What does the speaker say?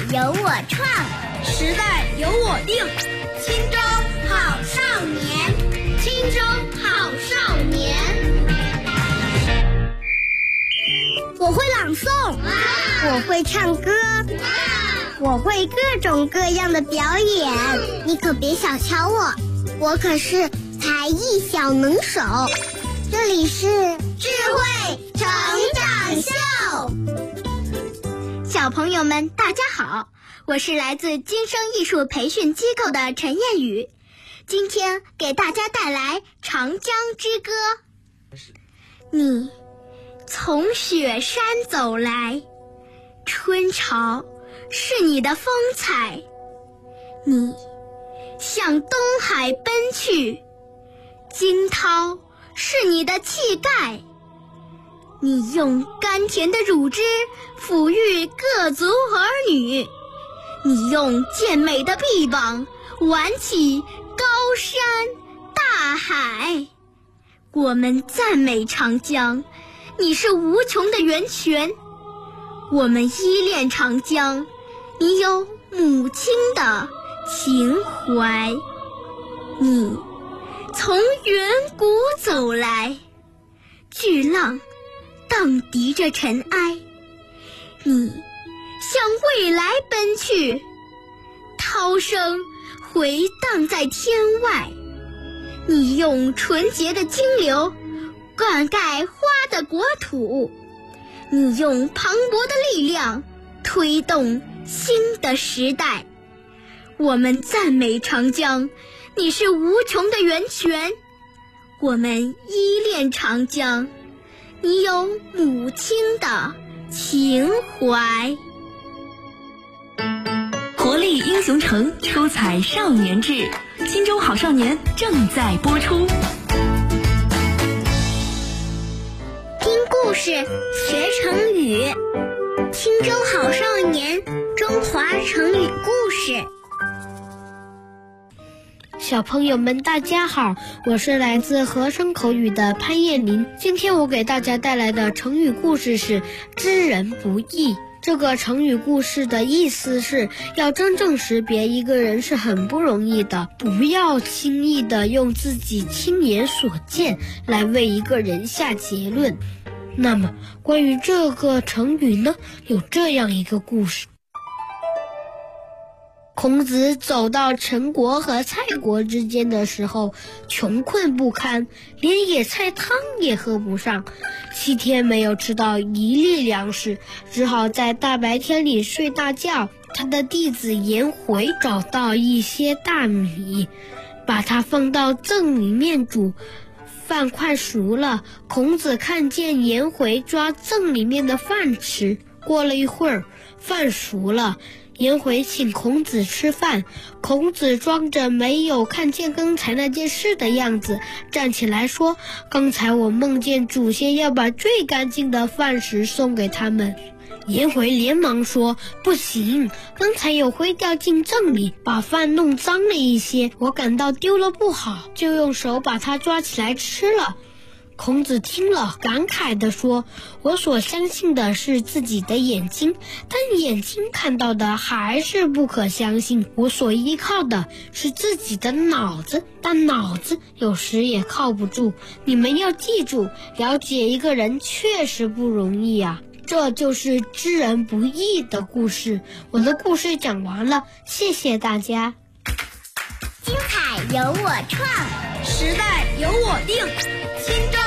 由我创， 时代由我定。 青州好少年， 青州好少年。 我会朗诵，我会唱歌，我会各种各样的表演。你可别小瞧我，我可是才艺小能手。这里是智慧成长秀。小朋友们大家好，我是来自今生艺术培训机构的陈燕宇，今天给大家带来《长江之歌》。你从雪山走来，春潮是你的风采，你向东海奔去，惊涛是你的气概，你用甘甜的乳汁抚育各族儿女，你用健美的臂膀挽起高山大海。我们赞美长江，你是无穷的源泉。我们依恋长江，你有母亲的情怀。你从远古走来，巨浪荡涤着尘埃，你向未来奔去，涛声回荡在天外。你用纯洁的清流灌溉花的国土，你用磅礴的力量推动新的时代。我们赞美长江，你是无穷的源泉。我们依恋长江，你有母亲的情怀。 活力英雄城，出彩少年志，青州好少年正在播出。 听故事学成语，青州好少年，中华成语故事。 小朋友们大家好，我是来自和声口语的潘燕林。今天我给大家带来的成语故事是知人不易。这个成语故事的意思是要真正识别一个人是很不容易的，不要轻易的用自己亲眼所见来为一个人下结论。那么关于这个成语呢，有这样一个故事。孔子走到陈国和蔡国之间的时候，穷困不堪，连野菜汤也喝不上，7天没有吃到1粒粮食，只好在大白天里睡大觉。他的弟子颜回找到一些大米，把它放到甑里面煮，饭快熟了，孔子看见颜回抓甑里面的饭吃。过了一会儿，饭熟了，颜回请孔子吃饭，孔子装着没有看见刚才那件事的样子，站起来说：刚才我梦见祖先要把最干净的饭食送给他们。颜回连忙说：不行，刚才有灰掉进甑里，把饭弄脏了一些，我感到丢了不好，就用手把它抓起来吃了。孔子听了感慨地说：我所相信的是自己的眼睛，但眼睛看到的还是不可相信。我所依靠的是自己的脑子，但脑子有时也靠不住。你们要记住，了解一个人确实不容易啊。这就是知人不易的故事。我的故事讲完了，谢谢大家。 精彩由我创， 时代由我定。青州